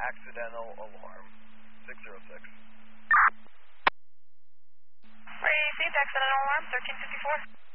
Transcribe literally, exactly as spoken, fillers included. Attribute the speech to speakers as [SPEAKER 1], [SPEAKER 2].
[SPEAKER 1] accidental alarm. six zero six.
[SPEAKER 2] Received accidental alarm, thirteen fifty-four.